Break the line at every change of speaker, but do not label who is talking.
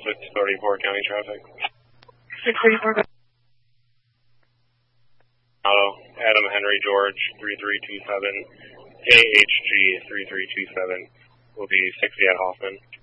634 county traffic.
634.
Auto, Adam Henry George 3327, JHG 3327 will be 60 at Hoffman.